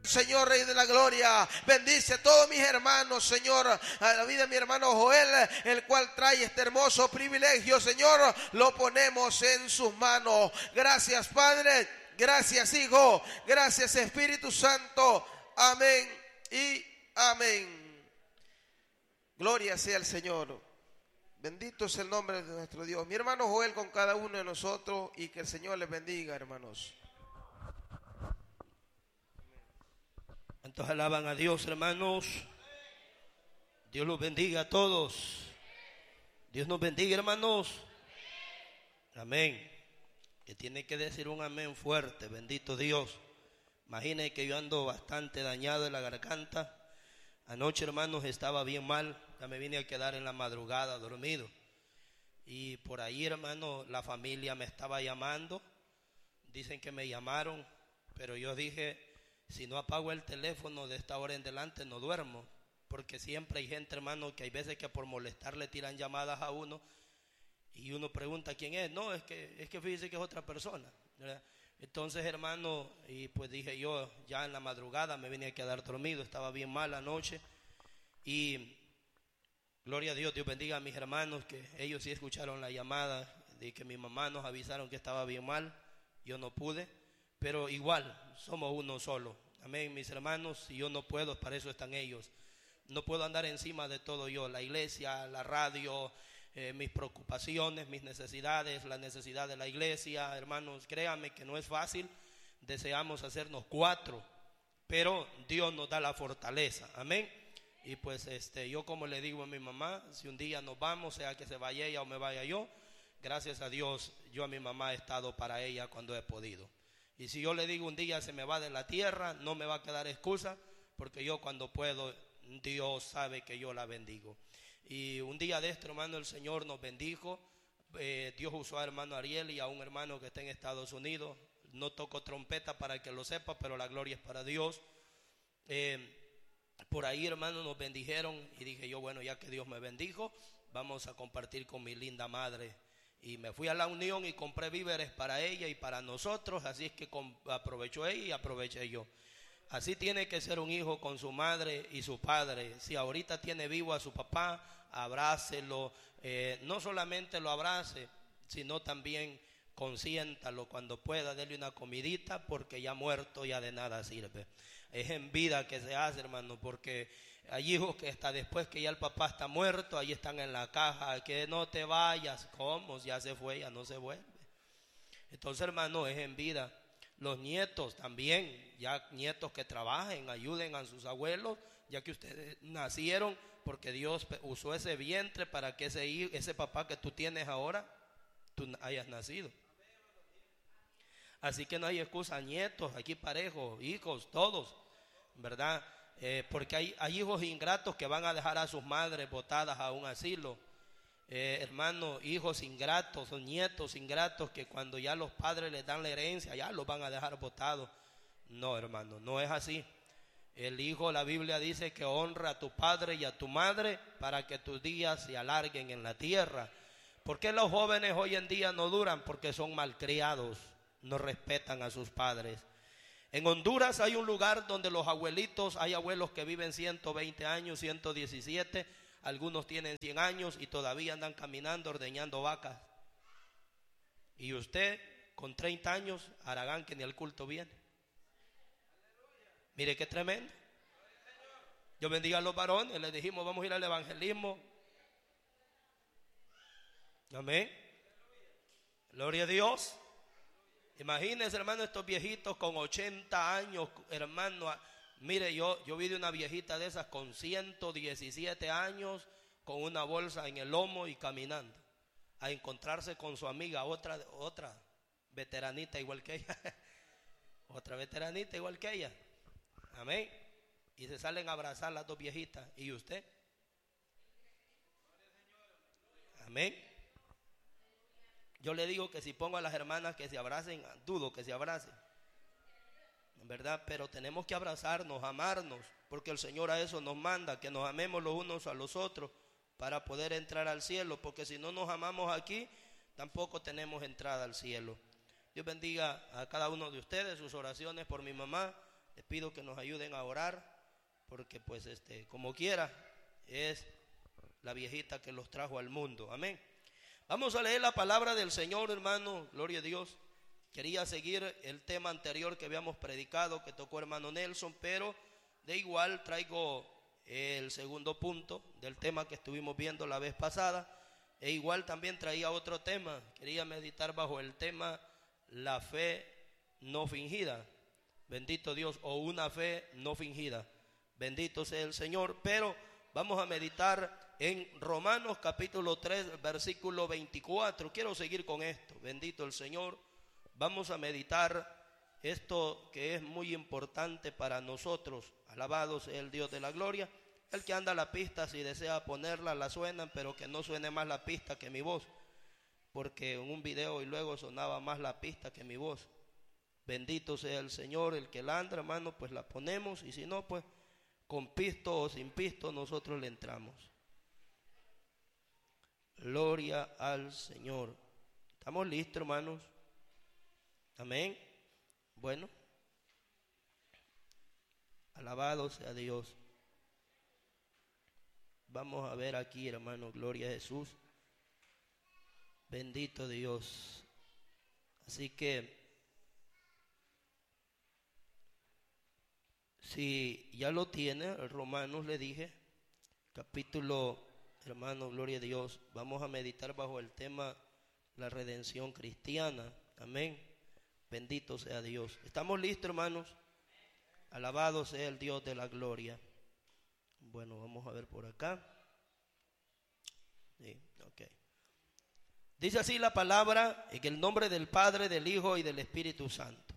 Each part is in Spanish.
Señor, Rey de la Gloria, bendice a todos mis hermanos, Señor, a la vida de mi hermano Joel, el cual trae este hermoso privilegio, Señor, lo ponemos en sus manos. Gracias, Padre, gracias, Hijo, gracias, Espíritu Santo, amén y amén. Gloria sea el Señor, bendito es el nombre de nuestro Dios. Mi hermano Joel con cada uno de nosotros, y que el Señor les bendiga, hermanos. ¿Cuántos alaban a Dios, hermanos? Dios los bendiga a todos. Dios nos bendiga, hermanos. Amén. Que tiene que decir un amén fuerte, bendito Dios. Imaginen que yo ando bastante dañado en la garganta. Anoche, hermanos, estaba bien mal. Ya me vine a quedar en la madrugada dormido. Y por ahí, hermano, la familia me estaba llamando. Dicen que me llamaron, pero yo dije, si no apago el teléfono de esta hora en adelante no duermo, porque siempre hay gente, hermano, que hay veces que por molestar le tiran llamadas a uno y uno pregunta quién es. No, es que fíjese que es otra persona, ¿verdad? Entonces, hermano, y pues dije yo, ya en la madrugada me vine a quedar dormido, estaba bien mal la noche. Y gloria a Dios, Dios bendiga a mis hermanos, que ellos sí escucharon la llamada de que mi mamá nos avisaron que estaba bien mal. Yo no pude, pero igual somos uno solo. Amén, mis hermanos. Si yo no puedo, para eso están ellos. No puedo andar encima de todo yo, la iglesia, la radio, mis preocupaciones, mis necesidades, la necesidad de la iglesia. Hermanos, créanme que no es fácil. Deseamos hacernos 4, pero Dios nos da la fortaleza. Amén. Y pues yo, como le digo a mi mamá, si un día nos vamos, sea que se vaya ella o me vaya yo, gracias a Dios, yo a mi mamá he estado para ella cuando he podido. Y si yo le digo un día se me va de la tierra, no me va a quedar excusa, porque yo cuando puedo, Dios sabe que yo la bendigo. Y un día de esto, hermano, el Señor nos bendijo. Dios usó a hermano Ariel y a un hermano que está en Estados Unidos. No toco trompeta para que lo sepa, pero la gloria es para Dios. Por ahí, hermano, nos bendijeron y dije yo, bueno, ya que Dios me bendijo, vamos a compartir con mi linda madre. Y me fui a la Unión y compré víveres para ella y para nosotros, así es que aprovechó ella y aproveché yo. Así tiene que ser un hijo con su madre y su padre. Si ahorita tiene vivo a su papá, abrácelo, no solamente lo abrace, sino también consiéntalo cuando pueda, dele una comidita, porque ya muerto ya de nada sirve. Es en vida que se hace, hermano, porque hay hijos que hasta después que ya el papá está muerto, ahí están en la caja, que no te vayas. ¿Cómo? Ya se fue, ya no se vuelve. Entonces, hermano, es en vida. Los nietos también, ya nietos que trabajen, ayuden a sus abuelos, ya que ustedes nacieron, porque Dios usó ese vientre para que ese papá que tú tienes ahora, tú hayas nacido. Así que no hay excusa, nietos, aquí parejos, hijos, todos, ¿verdad? Porque hay hijos ingratos que van a dejar a sus madres botadas a un asilo. Hermano, hijos ingratos o nietos ingratos que cuando ya los padres les dan la herencia, ya los van a dejar botados. No, hermano, no es así. El hijo, la Biblia dice que honra a tu padre y a tu madre para que tus días se alarguen en la tierra. ¿Por qué los jóvenes hoy en día no duran? Porque son malcriados, no respetan a sus padres. En Honduras hay un lugar donde los abuelitos, hay abuelos que viven 120 años, 117, algunos tienen 100 años y todavía andan caminando, ordeñando vacas. Y usted con 30 años, haragán que ni al culto viene. Mire qué tremendo. Yo bendiga a los varones, les dijimos vamos a ir al evangelismo. Amén. Gloria a Dios. Imagínense, hermano, estos viejitos con 80 años, hermano. Mire, yo vi de una viejita de esas con 117 años, con una bolsa en el lomo y caminando, a encontrarse con su amiga, otra veteranita igual que ella, otra veteranita igual que ella. Amén. Y se salen a abrazar las dos viejitas. ¿Y usted? Amén. Yo le digo que si pongo a las hermanas que se abracen, dudo que se abracen, ¿verdad? Pero tenemos que abrazarnos, amarnos, porque el Señor a eso nos manda, que nos amemos los unos a los otros para poder entrar al cielo, porque si no nos amamos aquí, tampoco tenemos entrada al cielo. Dios bendiga a cada uno de ustedes, sus oraciones por mi mamá, Les pido que nos ayuden a orar, porque pues como quiera, es la viejita que los trajo al mundo. Amén. Vamos a leer la palabra del Señor, hermano. Gloria a Dios. Quería seguir el tema anterior que habíamos predicado, que tocó hermano Nelson, pero de igual traigo el segundo punto del tema que estuvimos viendo la vez pasada. E igual también traía otro tema. Quería meditar bajo el tema la fe no fingida. Bendito Dios, o una fe no fingida. Bendito sea el Señor. Pero vamos a meditar en Romanos capítulo 3, versículo 24. Quiero seguir con esto. Bendito el Señor. Vamos a meditar esto que es muy importante para nosotros. Alabado sea el Dios de la gloria. El que anda a la pista, si desea ponerla, la suenan, pero que no suene más la pista que mi voz, porque en un video y luego sonaba más la pista que mi voz. Bendito sea el Señor. El que la anda, hermano, pues la ponemos, y si no, pues con pisto o sin pisto nosotros le entramos. Gloria al Señor. ¿Estamos listos, hermanos? Amén. Bueno, alabado sea Dios. Vamos a ver aquí, hermano. Gloria a Jesús. Bendito Dios. Así que si ya lo tiene, Romanos, le dije, capítulo, hermano, gloria a Dios. Vamos a meditar bajo el tema la redención cristiana. Amén. Bendito sea Dios. ¿Estamos listos, hermanos? Alabado sea el Dios de la gloria. Bueno, vamos a ver por acá. Sí, okay. Dice así la palabra, en el nombre del Padre, del Hijo y del Espíritu Santo.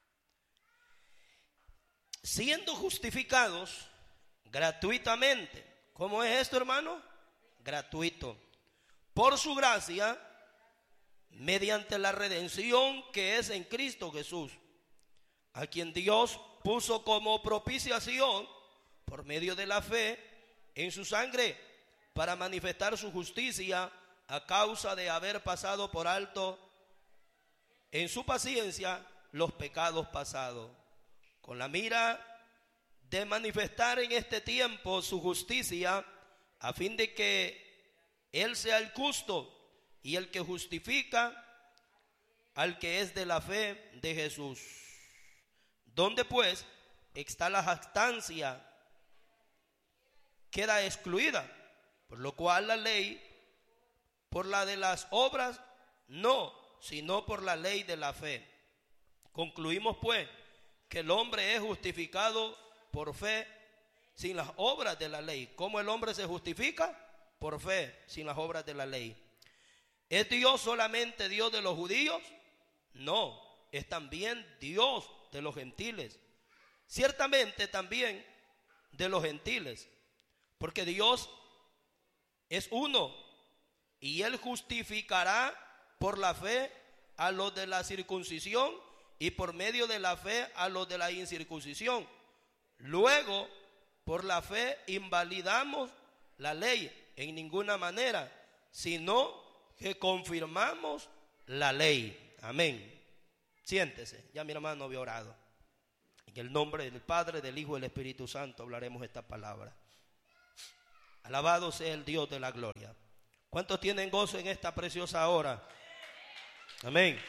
Siendo justificados gratuitamente. ¿Cómo es esto, hermano? Gratuito. Por su gracia, mediante la redención que es en Cristo Jesús, a quien Dios puso como propiciación por medio de la fe en su sangre, para manifestar su justicia a causa de haber pasado por alto en su paciencia los pecados pasados, con la mira de manifestar en este tiempo su justicia, a fin de que Él sea el justo y el que justifica al que es de la fe de Jesús. Donde pues está la jactancia, queda excluida, por lo cual la ley, por la de las obras, no, sino por la ley de la fe. Concluimos pues que el hombre es justificado por fe sin las obras de la ley. ¿Cómo el hombre se justifica? Por fe, sin las obras de la ley. ¿Es Dios solamente Dios de los judíos? No, es también Dios de los gentiles. Ciertamente también de los gentiles, porque Dios es uno, y Él justificará por la fe a los de la circuncisión y por medio de la fe a los de la incircuncisión. Luego, por la fe invalidamos la ley en ninguna manera, sino que confirmamos la ley. Amén. Siéntese, ya mi hermano había orado. En el nombre del Padre, del Hijo y del Espíritu Santo hablaremos esta palabra. Alabado sea el Dios de la gloria. ¿Cuántos tienen gozo en esta preciosa hora? Amén.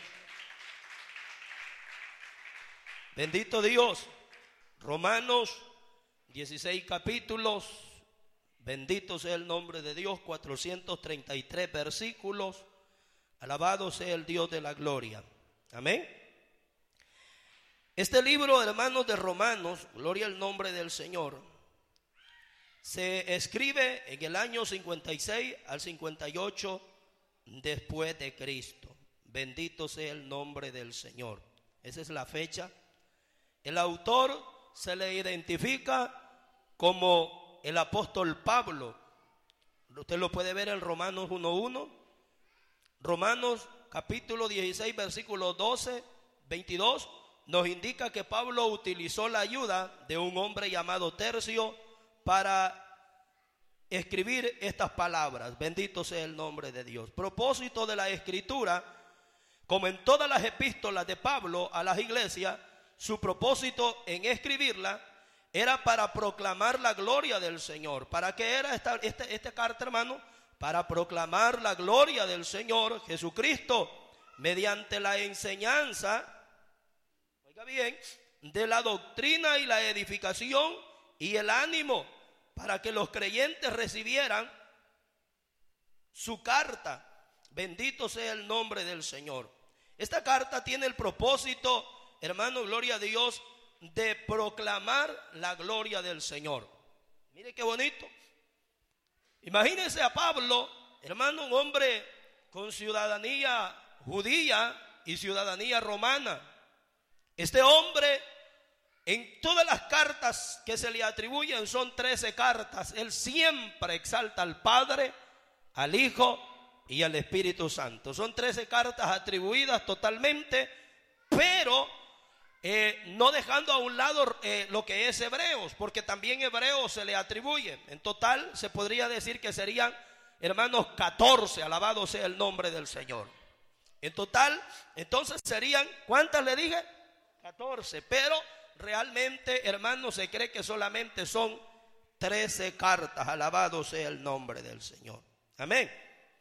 Bendito Dios. Romanos 16 capítulos. Bendito sea el nombre de Dios. 433 versículos. Alabado sea el Dios de la gloria. Amén. Este libro, hermanos, de Romanos, gloria al nombre del Señor, se escribe en el año 56 al 58 después de Cristo. Bendito sea el nombre del Señor. Esa es la fecha. El autor se le identifica como el apóstol Pablo. Usted lo puede ver en Romanos 1:1. Romanos capítulo 16 versículo 12, 22 nos indica que Pablo utilizó la ayuda de un hombre llamado Tercio para escribir estas palabras. Bendito sea el nombre de Dios. Propósito de la escritura, como en todas las epístolas de Pablo a las iglesias, su propósito en escribirla era para proclamar la gloria del Señor. ¿Para qué era esta carta, hermano? Para proclamar la gloria del Señor Jesucristo mediante la enseñanza, oiga bien, de la doctrina y la edificación y el ánimo para que los creyentes recibieran su carta. Bendito sea el nombre del Señor. Esta carta tiene el propósito, hermano, gloria a Dios, de proclamar la gloria del Señor. Mire qué bonito. Imagínense a Pablo, hermano, un hombre con ciudadanía judía y ciudadanía romana. Este hombre, en todas las cartas que se le atribuyen, son 13 cartas, él siempre exalta al Padre, al Hijo y al Espíritu Santo. Son 13 cartas atribuidas totalmente, pero no dejando a un lado lo que es Hebreos, porque también Hebreos se le atribuye. En total se podría decir que serían, hermanos, 14, alabado sea el nombre del Señor. En total, entonces serían, ¿cuántas le dije? 14, pero realmente, hermanos, se cree que solamente son 13 cartas, alabado sea el nombre del Señor. Amén.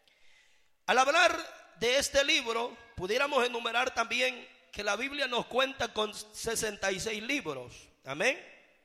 Al hablar de este libro, pudiéramos enumerar también que la Biblia nos cuenta con 66 libros. Amén.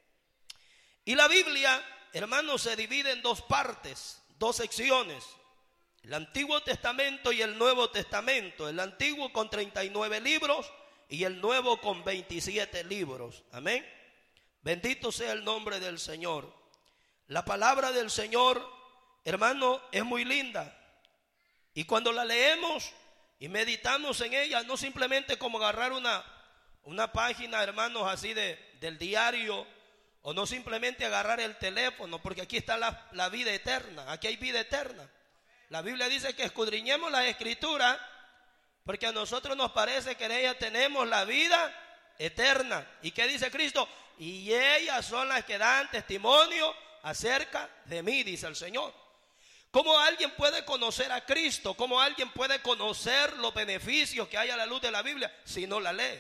Y la Biblia, hermanos, se divide en dos partes, dos secciones: el Antiguo Testamento y el Nuevo Testamento. El Antiguo con 39 libros y el Nuevo con 27 libros. Amén. Bendito sea el nombre del Señor. La palabra del Señor, hermano, es muy linda. Y cuando la leemos y meditamos en ella, no simplemente como agarrar una página, hermanos, así del diario, o no simplemente agarrar el teléfono, porque aquí está la vida eterna, aquí hay vida eterna. La Biblia dice que escudriñemos las Escrituras, porque a nosotros nos parece que en ellas tenemos la vida eterna. ¿Y qué dice Cristo? Y ellas son las que dan testimonio acerca de mí, dice el Señor. ¿Cómo alguien puede conocer a Cristo? ¿Cómo alguien puede conocer los beneficios que hay a la luz de la Biblia si no la lee?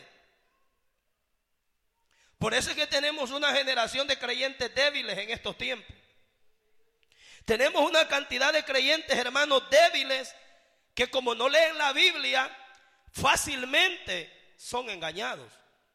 Por eso es que tenemos una generación de creyentes débiles en estos tiempos. Tenemos una cantidad de creyentes, hermanos, débiles, que como no leen la Biblia, fácilmente son engañados.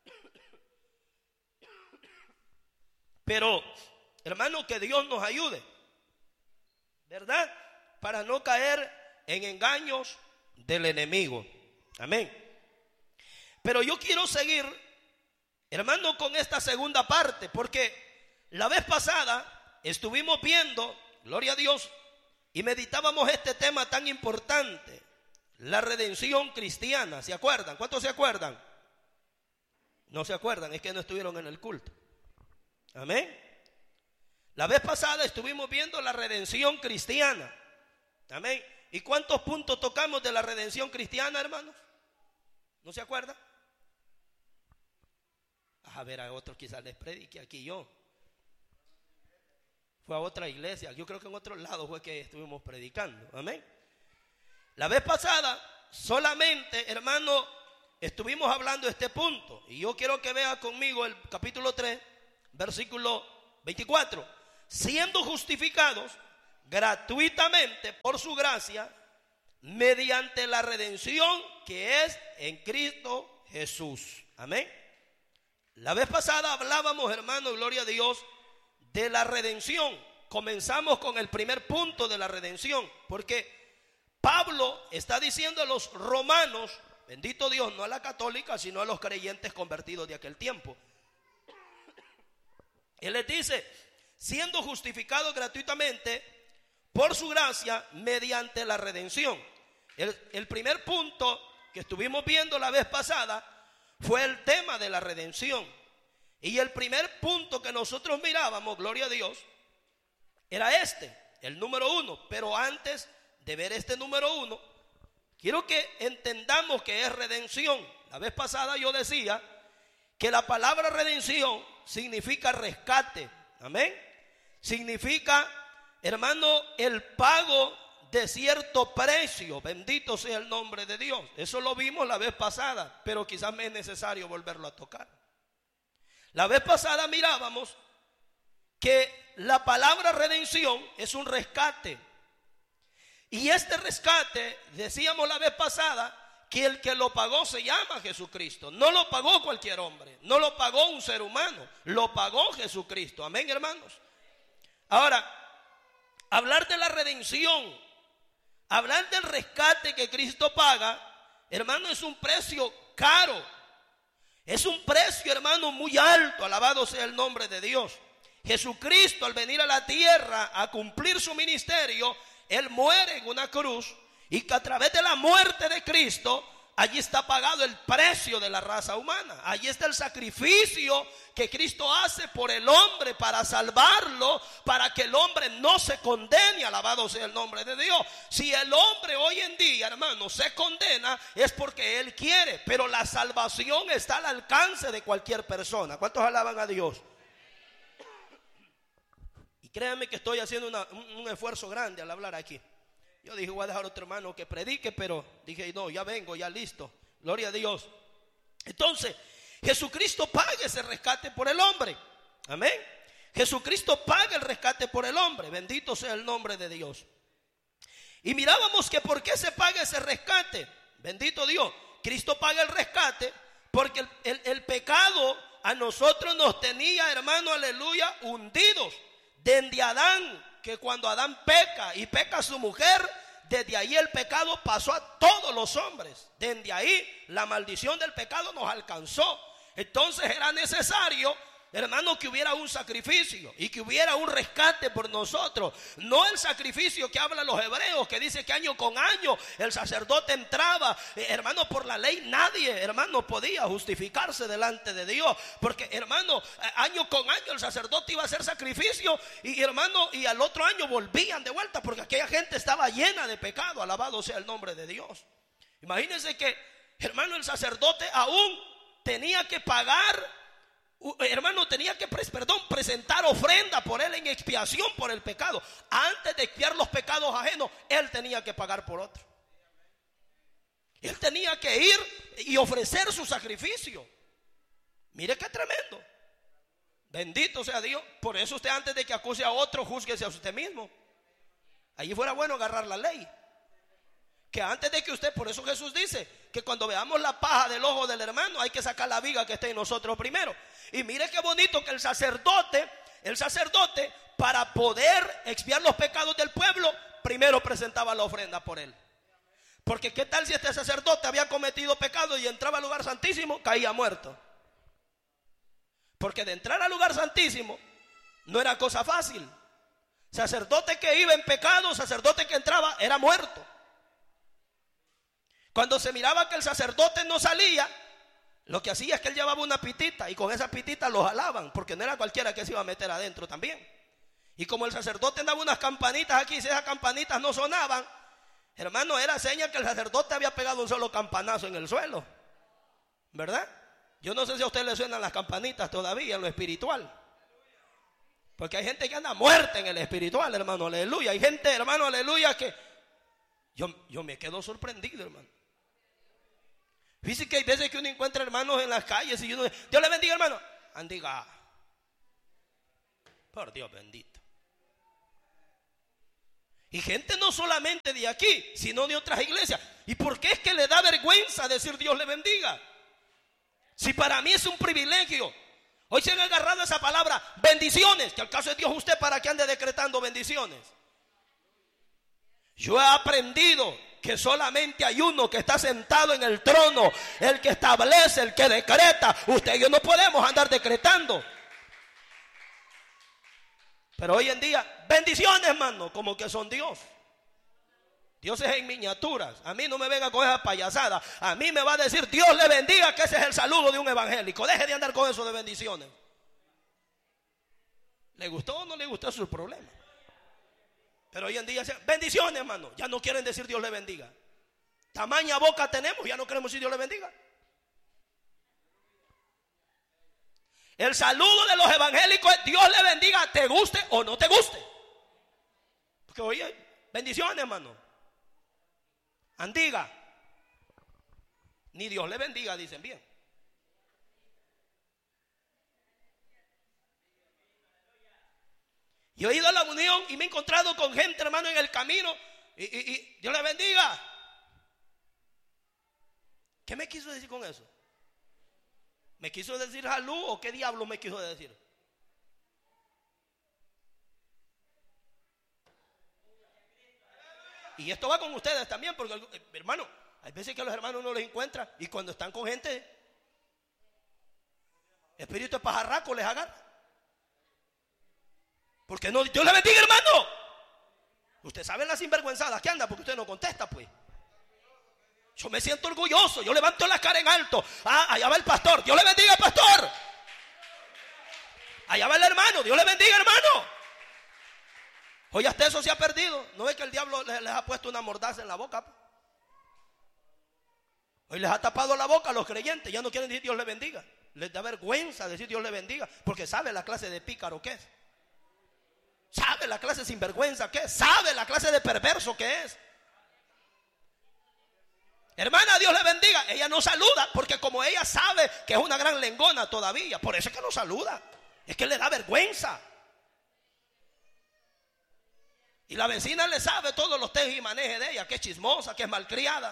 Pero, hermanos, que Dios nos ayude, ¿verdad? Para no caer en engaños del enemigo. Amén. Pero yo quiero seguir, hermano, con esta segunda parte, porque la vez pasada estuvimos viendo, gloria a Dios, y meditábamos este tema tan importante, la redención cristiana. ¿Se acuerdan? ¿Cuántos se acuerdan? No se acuerdan, es que no estuvieron en el culto. Amén. La vez pasada estuvimos viendo la redención cristiana. Amén. ¿Y cuántos puntos tocamos de la redención cristiana, hermanos? ¿No se acuerdan? A ver, a otros quizás les predique, aquí yo. Fue a otra iglesia, yo creo que en otro lado fue que estuvimos predicando. Amén. La vez pasada solamente, hermano, estuvimos hablando de este punto. Y yo quiero que vea conmigo el capítulo 3, versículo 24. Siendo justificados gratuitamente por su gracia, mediante la redención que es en Cristo Jesús. Amén. La vez pasada hablábamos, hermano, gloria a Dios, de la redención. Comenzamos con el primer punto de la redención, porque Pablo está diciendo a los romanos, bendito Dios, no a la católica, sino a los creyentes convertidos de aquel tiempo. Él les dice, siendo justificados gratuitamente por su gracia mediante la redención. El primer punto que estuvimos viendo la vez pasada fue el tema de la redención. Y el primer punto que nosotros mirábamos, gloria a Dios, era el número 1. Pero antes de ver este número 1, quiero que entendamos que es redención. La vez pasada yo decía que la palabra redención significa rescate. Amén. Significa, hermano, el pago de cierto precio. Bendito sea el nombre de Dios. Eso lo vimos la vez pasada, pero quizás me es necesario volverlo a tocar. La vez pasada mirábamos que la palabra redención es un rescate. Y este rescate, decíamos la vez pasada, que el que lo pagó se llama Jesucristo. No lo pagó cualquier hombre, no lo pagó un ser humano, lo pagó Jesucristo. Amén, hermanos. Ahora, hablar de la redención, hablar del rescate que Cristo paga, hermano, es un precio caro. Es un precio, hermano, muy alto. Alabado sea el nombre de Dios. Jesucristo, al venir a la tierra a cumplir su ministerio, Él muere en una cruz, y que a través de la muerte de Cristo, allí está pagado el precio de la raza humana. Allí está el sacrificio que Cristo hace por el hombre para salvarlo, para que el hombre no se condene. Alabado sea el nombre de Dios. Si el hombre hoy en día, hermano, se condena, es porque él quiere, pero la salvación está al alcance de cualquier persona. ¿Cuántos alaban a Dios? Y créanme que estoy haciendo un esfuerzo grande al hablar aquí. Yo dije, voy a dejar a otro hermano que predique, pero dije, no, ya vengo, ya listo. Gloria a Dios. Entonces, Jesucristo paga ese rescate por el hombre. Amén. Jesucristo paga el rescate por el hombre. Bendito sea el nombre de Dios. Y mirábamos que por qué se paga ese rescate. Bendito Dios. Cristo paga el rescate porque el pecado a nosotros nos tenía, hermano, aleluya, hundidos. Desde Adán, que cuando Adán peca y peca a su mujer, desde ahí el pecado pasó a todos los hombres. Desde ahí la maldición del pecado nos alcanzó. Entonces era necesario, hermano, que hubiera un sacrificio y que hubiera un rescate por nosotros. No el sacrificio que hablan los hebreos, que dice que año con año el sacerdote entraba. Hermano, por la ley nadie, hermano, podía justificarse delante de Dios, porque, hermano, año con año el sacerdote iba a hacer sacrificio y, hermano, y al otro año volvían de vuelta, porque aquella gente estaba llena de pecado. Alabado sea el nombre de Dios. Imagínense que, hermano, el sacerdote aún tenía que pagar, hermano, tenía que presentar ofrenda por él en expiación por el pecado. Antes de expiar los pecados ajenos, él tenía que pagar por otro. Él tenía que ir y ofrecer su sacrificio. Mire qué tremendo. Bendito sea Dios. Por eso usted, antes de que acuse a otro, júzguese a usted mismo. Allí fuera bueno agarrar la ley. Que antes de que usted, por eso Jesús dice que cuando veamos la paja del ojo del hermano, hay que sacar la viga que está en nosotros primero. Y mire qué bonito que el sacerdote, para poder expiar los pecados del pueblo, primero presentaba la ofrenda por él. Porque qué tal si este sacerdote había cometido pecado y entraba al lugar santísimo, caía muerto. Porque de entrar al lugar santísimo no era cosa fácil. Sacerdote que iba en pecado, sacerdote que entraba, era muerto. Cuando se miraba que el sacerdote no salía, lo que hacía es que él llevaba una pitita y con esa pitita lo jalaban, porque no era cualquiera que se iba a meter adentro también. Y como el sacerdote daba unas campanitas aquí, y esas campanitas no sonaban, hermano, era señal que el sacerdote había pegado un solo campanazo en el suelo, ¿verdad? Yo no sé si a usted le suenan las campanitas todavía en lo espiritual, porque hay gente que anda muerta en el espiritual, hermano, aleluya. Hay gente, hermano, aleluya, que yo me quedo sorprendido, hermano. Fíjese que hay veces que uno encuentra hermanos en las calles y uno dice, Dios le bendiga, hermano. Andiga, por Dios bendito. Y gente no solamente de aquí, sino de otras iglesias. ¿Y por qué es que le da vergüenza decir Dios le bendiga? Si para mí es un privilegio. Hoy se han agarrado esa palabra, bendiciones, que al caso es Dios usted para que ande decretando bendiciones. Yo he aprendido que solamente hay uno que está sentado en el trono, el que establece, el que decreta. Usted y yo no podemos andar decretando. Pero hoy en día, bendiciones, hermano, como que son Dios. Dios es en miniaturas. A mí no me venga con esa payasada. A mí me va a decir Dios le bendiga, que ese es el saludo de un evangélico. Deje de andar con eso de bendiciones. ¿Le gustó o no le gustó? Es su problema. Pero hoy en día, bendiciones, hermano. Ya no quieren decir Dios le bendiga. Tamaña boca tenemos, ya no queremos decir Dios le bendiga. El saludo de los evangélicos es Dios le bendiga, te guste o no te guste. Porque oye, bendiciones, hermano. Andiga. Ni Dios le bendiga, dicen bien. Yo he ido a la unión y me he encontrado con gente, hermano, en el camino. Y Dios le bendiga. ¿Qué me quiso decir con eso? ¿Me quiso decir jalú o qué diablo me quiso decir? Y esto va con ustedes también, porque hermano, hay veces que a los hermanos no les encuentra y cuando están con gente, espíritu de pajarraco les agarra. Porque no, Dios le bendiga, hermano. Usted sabe las sinvergüenzadas que anda porque usted no contesta, pues. Yo me siento orgulloso, yo levanto la cara en alto. Allá va el pastor, Dios le bendiga, pastor. Allá va el hermano, Dios le bendiga, hermano. Oye, hasta eso se ha perdido. ¿No ve que el diablo les ha puesto una mordaza en la boca? Hoy les ha tapado la boca a los creyentes. Ya no quieren decir Dios le bendiga. Les da vergüenza decir Dios le bendiga, porque sabe la clase de pícaro que es. Sabe la clase de sinvergüenza que es. Sabe la clase de perverso que es. Hermana, Dios le bendiga. Ella no saluda porque como ella sabe que es una gran lengona todavía, por eso es que no saluda. Es que le da vergüenza. Y la vecina le sabe todos los tejes y manejes de ella, que es chismosa, que es malcriada.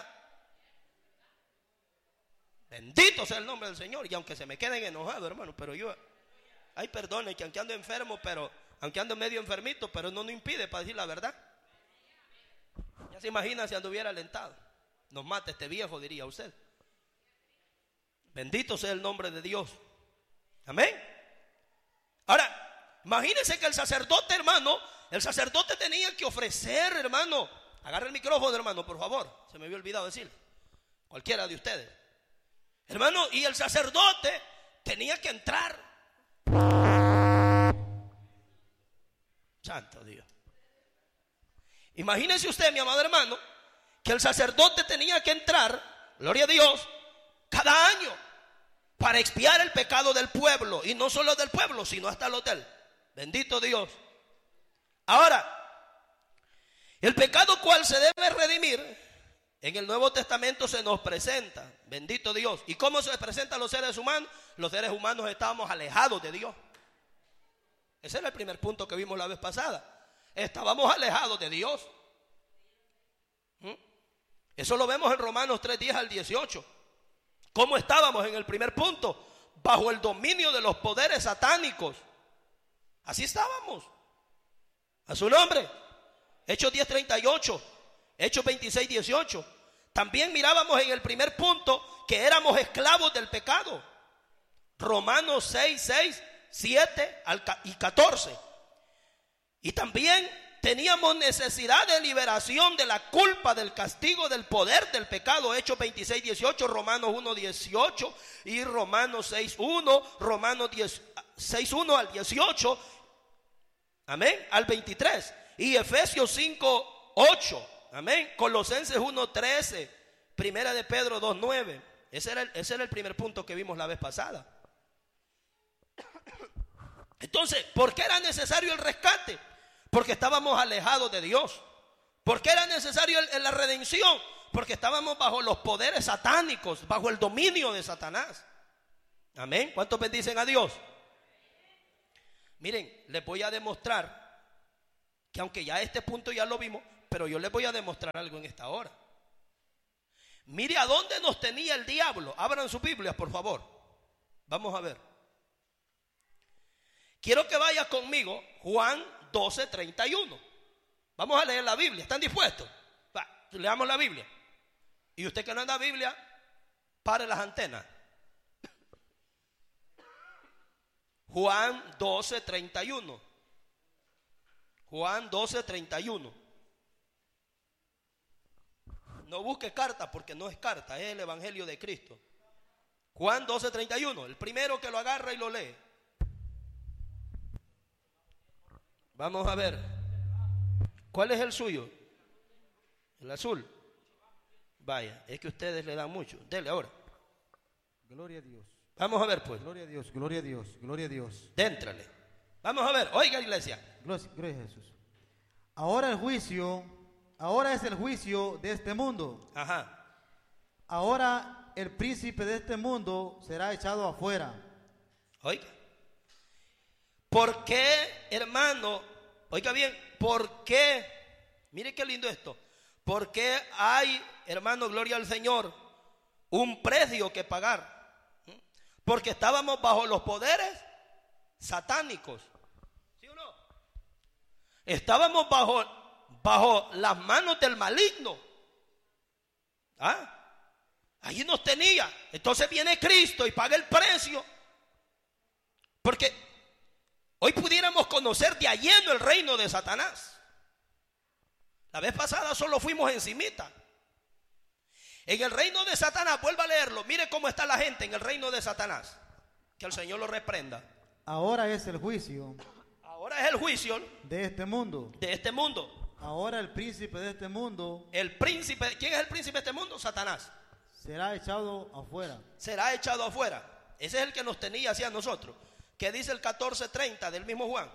Bendito sea el nombre del Señor. Y aunque se me queden enojados, hermano, pero yo, ay, perdone que aunque ando enfermo, pero aunque ando medio enfermito, pero no impide para decir la verdad. Ya se imagina si anduviera alentado. Nos mata este viejo, diría usted. Bendito sea el nombre de Dios. Amén. Ahora, imagínense que el sacerdote, hermano, el sacerdote tenía que ofrecer, hermano. Agarre el micrófono, hermano, por favor. Se me había olvidado decir. Cualquiera de ustedes. Hermano, y el sacerdote tenía que entrar. Santo Dios. Imagínese usted, mi amado hermano, que el sacerdote tenía que entrar, gloria a Dios, cada año para expiar el pecado del pueblo. Y no solo del pueblo, sino hasta el hotel. Bendito Dios. Ahora, el pecado cual se debe redimir, en el Nuevo Testamento se nos presenta. Bendito Dios. ¿Y cómo se presenta a los seres humanos? Los seres humanos estábamos alejados de Dios. Ese era el primer punto que vimos la vez pasada. Estábamos alejados de Dios. Eso lo vemos en Romanos 3:10 al 18. ¿Cómo estábamos en el primer punto? Bajo el dominio de los poderes satánicos. Así estábamos. A su nombre. Hechos 10:38. Hechos 26:18. También mirábamos en el primer punto que éramos esclavos del pecado. Romanos 6, 7 y 14. Y también teníamos necesidad de liberación de la culpa, del castigo, del poder del pecado. Hechos 26:18, Romanos 1:18 y Romanos 6:1, Romanos 6:1 al 18, amén, al 23. Y Efesios 5:8, amén, Colosenses 1:13, Primera de Pedro 2:9. Ese era el primer punto que vimos la vez pasada. Entonces, ¿por qué era necesario el rescate? Porque estábamos alejados de Dios. ¿Por qué era necesario la redención? Porque estábamos bajo los poderes satánicos, bajo el dominio de Satanás. Amén. ¿Cuántos bendicen a Dios? Miren, les voy a demostrar que aunque ya este punto ya lo vimos, pero yo les voy a demostrar algo en esta hora. Mire a dónde nos tenía el diablo. Abran sus Biblias, por favor. Vamos a ver. Quiero que vaya conmigo, Juan 12:31. Vamos a leer la Biblia. ¿Están dispuestos? Va, leamos la Biblia. Y usted que no anda Biblia, pare las antenas. Juan 12:31. Juan 12:31. No busque carta porque no es carta, es el Evangelio de Cristo. Juan 12:31. El primero que lo agarra y lo lee. Vamos a ver. ¿Cuál es el suyo? El azul. Vaya, es que ustedes le dan mucho. Dele ahora. Gloria a Dios. Vamos a ver pues. Gloria a Dios, gloria a Dios, gloria a Dios. Déntrale. Vamos a ver. Oiga, iglesia. Gloria a Jesús. Ahora es el juicio de este mundo. Ajá. Ahora el príncipe de este mundo será echado afuera. Oiga. ¿Por qué, hermano, oiga bien, ¿por qué? Mire qué lindo esto. ¿Por qué hay, hermano, gloria al Señor, un precio que pagar? Porque estábamos bajo los poderes satánicos. ¿Sí o no? Estábamos bajo las manos del maligno. ¿Ah? Allí nos tenía. Entonces viene Cristo y paga el precio. Porque hoy pudiéramos conocer de a lleno el reino de Satanás. La vez pasada solo fuimos encimita. En el reino de Satanás, vuelva a leerlo. Mire cómo está la gente en el reino de Satanás. Que el Señor lo reprenda. Ahora es el juicio Ahora es el juicio de este mundo. de este mundo. Ahora el príncipe de este mundo El príncipe, ¿quién es el príncipe de este mundo? Satanás. será echado afuera. Será echado afuera. Ese es el que nos tenía hacia nosotros. ¿Qué dice el 14:30 del mismo Juan?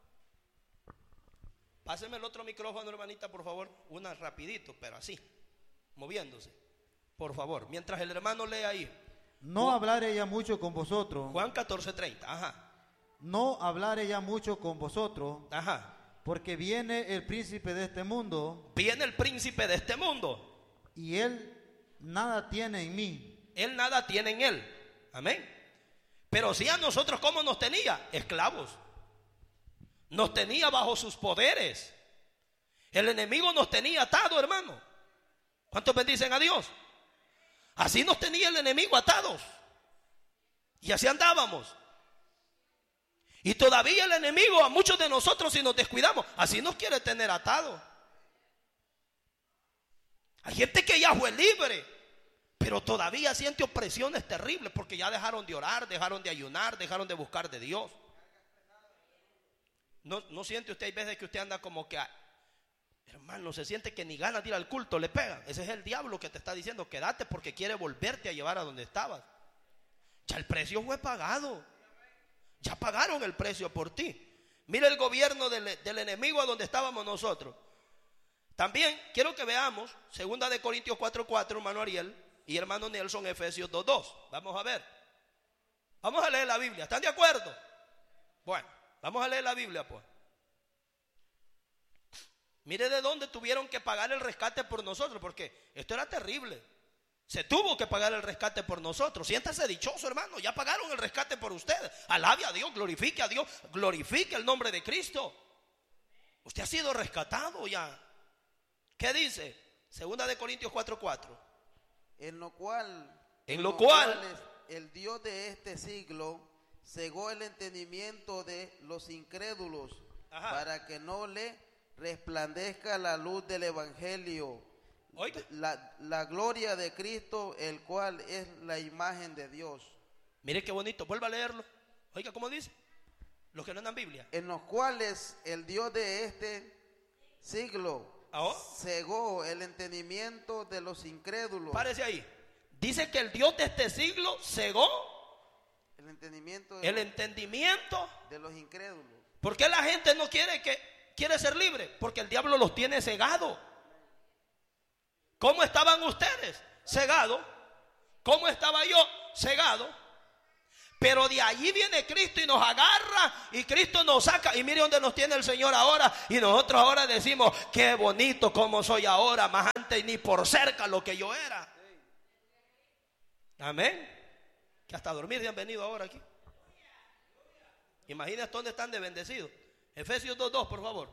Páseme el otro micrófono, hermanita, por favor. Una rapidito, pero así, moviéndose. Por favor, mientras el hermano lee ahí. No hablaré ya mucho con vosotros. Juan 14:30, ajá. No hablaré ya mucho con vosotros, Ajá. porque viene el príncipe de este mundo, Viene el príncipe de este mundo. y él nada tiene en mí. Él nada tiene en él. Amén. Pero sí a nosotros, ¿cómo nos tenía? Esclavos. Nos tenía bajo sus poderes. El enemigo nos tenía atado, hermano. ¿Cuántos bendicen a Dios? Así nos tenía el enemigo atados. Y así andábamos. Y todavía el enemigo a muchos de nosotros, si nos descuidamos, así nos quiere tener atados. Hay gente que ya fue libre, pero todavía siente opresiones terribles porque ya dejaron de orar, dejaron de ayunar, dejaron de buscar de Dios. No siente usted, hay veces que usted anda como que, hermano, se siente que ni ganas de ir al culto le pegan. Ese es el diablo que te está diciendo, quédate porque quiere volverte a llevar a donde estabas. Ya el precio fue pagado. Ya pagaron el precio por ti. Mira el gobierno del enemigo a donde estábamos nosotros. También quiero que veamos 2 de Corintios 4:4, hermano Ariel y hermano Nelson, Efesios 2:2. Vamos a ver. Vamos a leer la Biblia. ¿Están de acuerdo? Bueno, vamos a leer la Biblia pues. Mire de dónde tuvieron que pagar el rescate por nosotros, porque esto era terrible. Se tuvo que pagar el rescate por nosotros. Siéntase dichoso, hermano. Ya pagaron el rescate por ustedes. Alabe a Dios, glorifique a Dios, glorifique el nombre de Cristo. Usted ha sido rescatado ya. ¿Qué dice? 2 de Corintios 4:4. En lo cual el Dios de este siglo cegó el entendimiento de los incrédulos, Ajá. para que no le resplandezca la luz del evangelio, Oiga. la gloria de Cristo, el cual es la imagen de Dios. Mire qué bonito, vuelva a leerlo. Oiga, ¿cómo dice? Los que no andan Biblia. En los cuales el Dios de este siglo cegó el entendimiento de los incrédulos. Párese ahí. Dice que el Dios de este siglo cegó el entendimiento de los incrédulos. ¿Por qué la gente no quiere ser libre? Porque el diablo los tiene cegados. ¿Cómo estaban ustedes? Cegados. ¿Cómo estaba yo? Cegado. Pero de allí viene Cristo y nos agarra y Cristo nos saca. Y mire dónde nos tiene el Señor ahora. Y nosotros ahora decimos, qué bonito como soy ahora, más antes ni por cerca lo que yo era. Amén. Que hasta dormir se han venido ahora aquí. Imagínate dónde están de bendecidos. Efesios 2:2, por favor.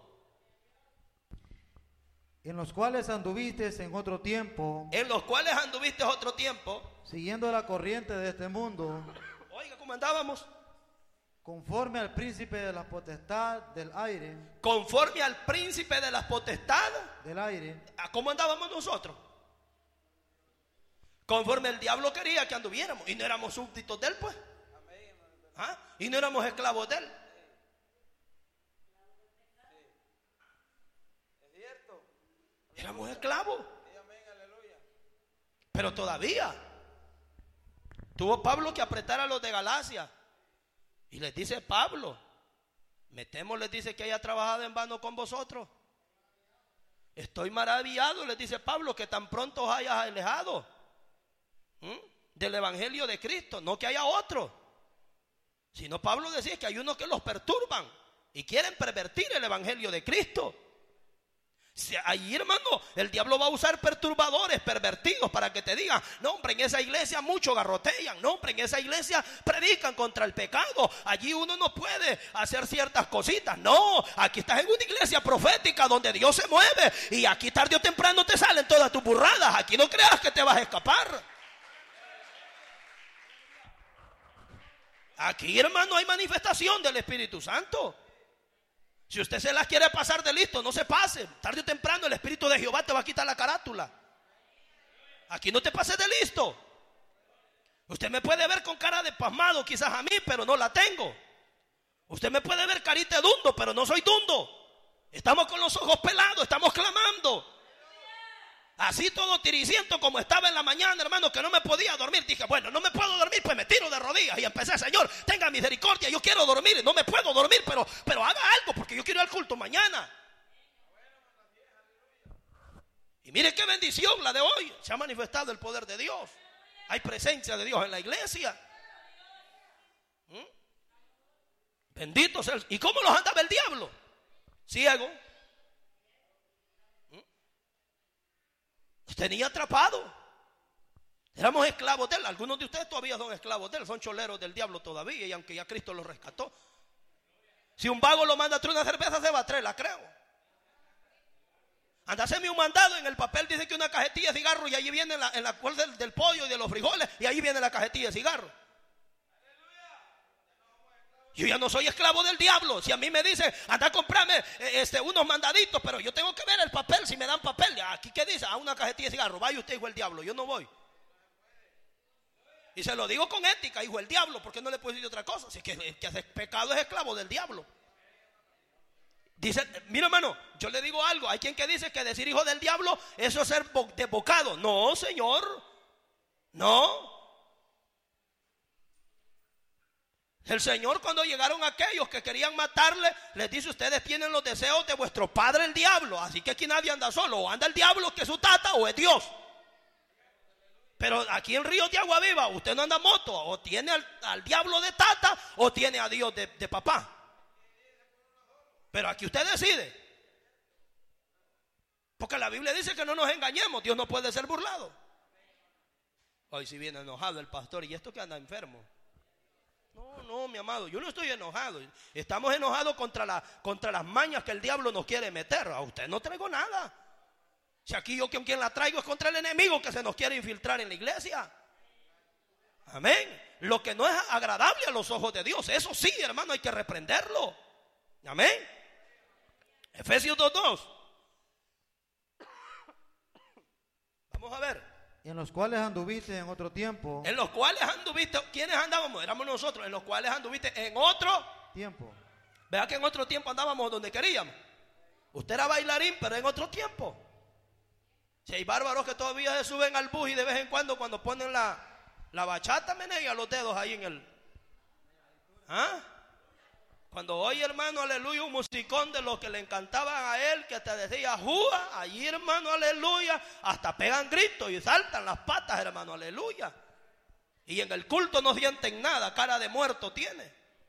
En los cuales anduviste en otro tiempo, En los cuales anduviste otro tiempo. siguiendo la corriente de este mundo, Oiga, ¿cómo andábamos? conforme al príncipe de la potestad del aire, Conforme al príncipe de las potestades. ¿A ¿Cómo andábamos nosotros? Conforme el diablo quería que anduviéramos. Y no éramos súbditos de él, pues. ¿Ah? Y no éramos esclavos de él. Éramos esclavos. Pero todavía tuvo Pablo que apretar a los de Galacia. Y les dice Pablo, me temo, les dice, que haya trabajado en vano con vosotros. Estoy maravillado, les dice Pablo, que tan pronto os hayas alejado del evangelio de Cristo. No que haya otro, sino Pablo decía que hay unos que los perturban. y quieren pervertir el evangelio de Cristo. Ahí, hermano, el diablo va a usar perturbadores, pervertidos, para que te digan: no, hombre, en esa iglesia muchos garrotean, no, hombre, en esa iglesia predican contra el pecado, allí uno no puede hacer ciertas cositas. No, aquí estás en una iglesia profética donde Dios se mueve, y aquí tarde o temprano te salen todas tus burradas. Aquí no creas que te vas a escapar. Aquí, hermano, hay manifestación del Espíritu Santo. Si usted se las quiere pasar de listo, no se pase. Tarde o temprano el Espíritu de Jehová te va a quitar la carátula. Aquí no te pases de listo. Usted me puede ver con cara de pasmado quizás a mí, pero no la tengo. Usted me puede ver carita de dundo, pero no soy dundo. Estamos con los ojos pelados, estamos clamando. Así todo tiriciento como estaba en la mañana, hermano, que no me podía dormir. Dije: bueno, no me puedo dormir, pues me tiro de rodillas. Y empecé: Señor, tenga misericordia, yo quiero dormir. No me puedo dormir, pero haga algo, porque yo quiero ir al culto mañana. Y mire qué bendición la de hoy. Se ha manifestado el poder de Dios. Hay presencia de Dios en la iglesia. Bendito sea. ¿Y cómo los andaba el diablo? Ciego. Los tenía atrapados. Éramos esclavos de él. Algunos de ustedes todavía son esclavos de él, son choleros del diablo todavía, y aunque ya Cristo los rescató. Si un vago lo manda a traer una cerveza, se va a traer, la creo. Anda a hacerme un mandado. En el papel dice que una cajetilla de cigarro, y allí viene en la cual del pollo y de los frijoles, y ahí viene la cajetilla de cigarro. Yo ya no soy esclavo del diablo. Si a mí me dice: anda a comprarme unos mandaditos, pero yo tengo que ver el papel, si me dan papel. Aquí, ¿qué dice? Una cajetilla de cigarro. Vaya usted, hijo del diablo, yo no voy. Y se lo digo con ética: hijo del diablo, porque no le puedo decir otra cosa. Si es que el que hace pecado es esclavo del diablo. Dice: mira, hermano, yo le digo algo. Hay quien que dice que decir hijo del diablo, eso es ser desbocado. No, señor, no. El Señor, cuando llegaron aquellos que querían matarle, les dice: ustedes tienen los deseos de vuestro padre el diablo, así que aquí nadie anda solo. O anda el diablo, que es su tata, o es Dios. Pero aquí en Ríos de Agua Viva usted no anda moto. O tiene al diablo de tata, o tiene a Dios de papá. Pero aquí usted decide. Porque la Biblia dice que no nos engañemos. Dios no puede ser burlado. Hoy si viene enojado el pastor: ¿y esto que anda enfermo? No, mi amado, yo no estoy enojado. Estamos enojados contra las mañas que el diablo nos quiere meter. A usted no traigo nada. Si aquí yo con quien la traigo es contra el enemigo que se nos quiere infiltrar en la iglesia. Amén. Lo que no es agradable a los ojos de Dios, eso sí, hermano, hay que reprenderlo. Amén. Efesios 2:2. Vamos a ver. En los cuales anduviste en otro tiempo. En los cuales anduviste. ¿Quiénes andábamos? Éramos nosotros. En los cuales anduviste en otro tiempo. Vea que en otro tiempo andábamos donde queríamos. Usted era bailarín, pero en otro tiempo. Si hay bárbaros que todavía se suben al bus y de vez en cuando ponen la bachata, menea los dedos ahí en el... ¿Ah? Cuando oye, hermano, aleluya, un musicón de los que le encantaban a él, que te decía ¡júa! Allí, hermano, aleluya, hasta pegan gritos y saltan las patas, hermano, aleluya. Y en el culto no sienten nada, cara de muerto tiene.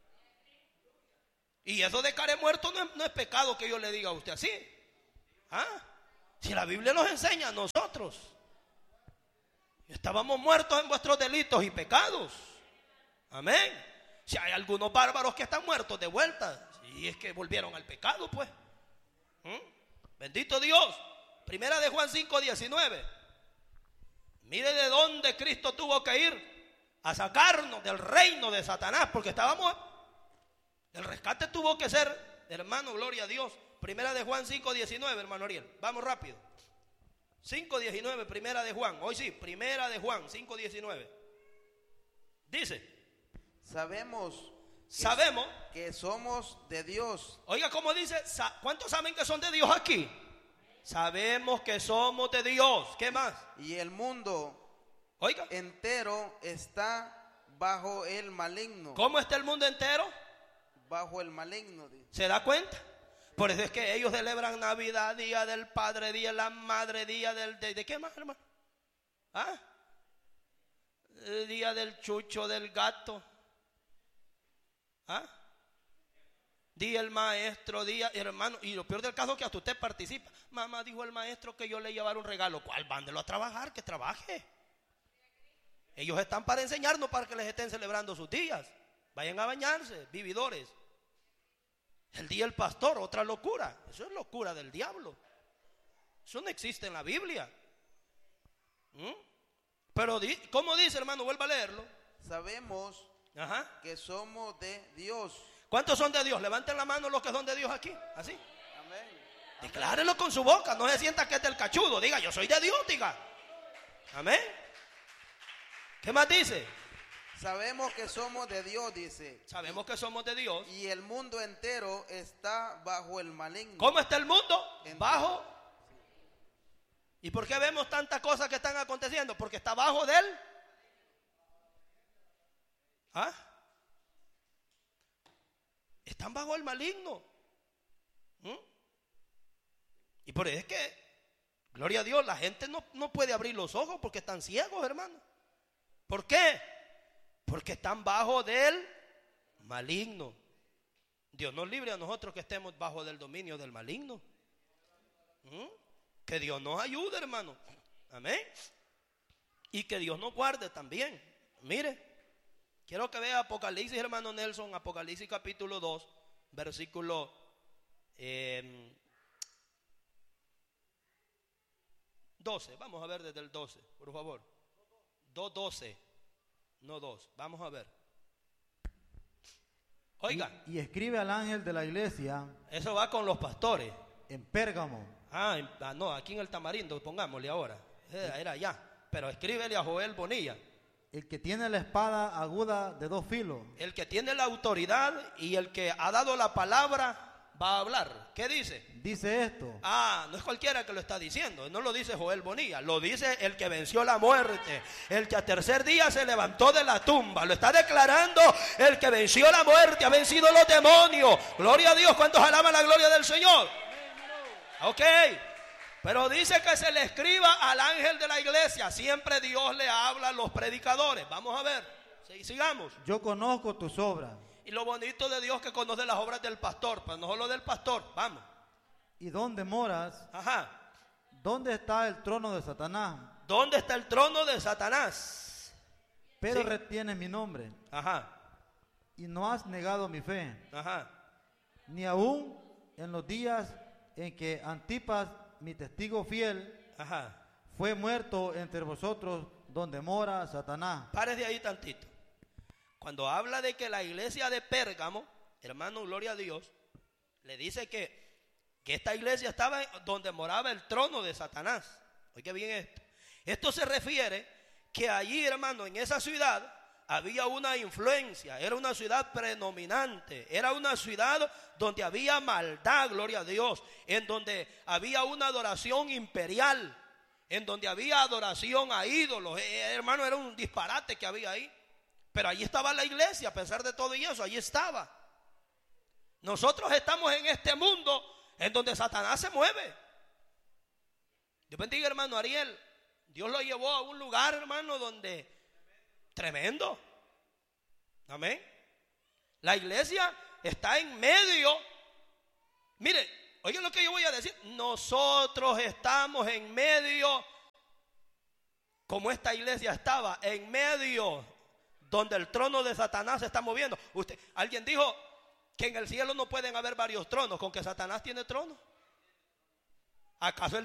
Y eso de cara de muerto no es pecado que yo le diga a usted así. ¿Ah? Si la Biblia nos enseña a nosotros. Estábamos muertos en vuestros delitos y pecados. Amén. Si hay algunos bárbaros que están muertos de vuelta, y es que volvieron al pecado, pues. Bendito Dios. Primera de Juan 5:19. Mire de dónde Cristo tuvo que ir a sacarnos del reino de Satanás, porque estábamos... El rescate tuvo que ser, hermano, gloria a Dios. Primera de Juan 5:19, hermano Ariel. Vamos rápido. 5:19, primera de Juan. Hoy sí, primera de Juan 5:19. Dice... Sabemos que somos de Dios. Oiga, ¿cómo dice? ¿Cuántos saben que son de Dios aquí? Sabemos que somos de Dios. ¿Qué más? Y el mundo, oiga, entero está bajo el maligno. ¿Cómo está el mundo entero? Bajo el maligno. ¿Se da cuenta? Por eso es que ellos celebran Navidad, Día del Padre, Día de la Madre, Día ¿de qué más, hermano? ¿Ah? El día del chucho, del gato. ¿Ah? Di el maestro, di hermano, y lo peor del caso es que hasta usted participa. Mamá dijo el maestro que yo le llevara un regalo. ¿Cuál? Mándelo a trabajar, que trabaje. Ellos están para enseñar, no para que les estén celebrando sus días. Vayan a bañarse, vividores. El día del pastor, otra locura. Eso es locura del diablo. Eso no existe en la Biblia. Pero, ¿cómo dice, hermano? Vuelva a leerlo. Sabemos que somos de Dios. ¿Cuántos son de Dios? Levanten la mano los que son de Dios aquí. Así. Amén. Declárenlo con su boca. No se sienta que es del cachudo. Diga, yo soy de Dios, diga. Amén. ¿Qué más dice? Sabemos que somos de Dios, dice. Sabemos que somos de Dios. Y el mundo entero está bajo el maligno. ¿Cómo está el mundo? Bajo. ¿Y por qué vemos tantas cosas que están aconteciendo? Porque está bajo de él. Están bajo el maligno. Y por eso es que, gloria a Dios, la gente no puede abrir los ojos porque están ciegos, hermano. ¿Por qué? Porque están bajo del maligno. Dios nos libre a nosotros que estemos bajo del dominio del maligno. Que Dios nos ayude, hermano. Amén. Y que Dios nos guarde también. Mire, quiero que vea Apocalipsis, hermano Nelson, Apocalipsis capítulo 2, versículo 12. Vamos a ver desde el 12, por favor. 2:12, no 2. Vamos a ver. Oiga. Y escribe al ángel de la iglesia. Eso va con los pastores. En Pérgamo. No, aquí en el Tamarindo, pongámosle ahora. Era allá. Pero escríbele a Joel Bonilla. El que tiene la espada aguda de 2 filos. El que tiene la autoridad y el que ha dado la palabra va a hablar. ¿Qué dice? Dice esto. No es cualquiera que lo está diciendo. No lo dice Joel Bonilla. Lo dice el que venció la muerte. El que al tercer día se levantó de la tumba. Lo está declarando el que venció la muerte. Ha vencido los demonios. Gloria a Dios. ¿Cuántos alaban la gloria del Señor? Ok. Pero dice que se le escriba al ángel de la iglesia. Siempre Dios le habla a los predicadores. Vamos a ver. Sigamos. Yo conozco tus obras. Y lo bonito de Dios que conoce las obras del pastor, pero no solo del pastor, vamos. ¿Y dónde moras? ¿Dónde está el trono de Satanás? ¿Dónde está el trono de Satanás? Pero retienes mi nombre. Y no has negado mi fe. Ni aún en los días en que Antipas, mi testigo fiel, fue muerto entre vosotros, donde mora Satanás. Párese ahí tantito. Cuando habla de que la iglesia de Pérgamo, hermano, gloria a Dios, le dice que esta iglesia estaba donde moraba el trono de Satanás. Oiga bien esto. Esto se refiere que allí, hermano, en esa ciudad había una influencia, era una ciudad predominante, era una ciudad donde había maldad, gloria a Dios, en donde había una adoración imperial, en donde había adoración a ídolos. Hermano, era un disparate que había ahí. Pero allí estaba la iglesia, a pesar de todo y eso, allí estaba. Nosotros estamos en este mundo en donde Satanás se mueve. Dios bendiga, hermano Ariel. Dios lo llevó a un lugar, hermano, donde tremendo. Amén. La iglesia está en medio. Mire, oigan lo que yo voy a decir. Nosotros estamos en medio, como esta iglesia estaba, en medio donde el trono de Satanás se está moviendo. Alguien dijo que en el cielo no pueden haber varios tronos, con que Satanás tiene trono. ¿Acaso el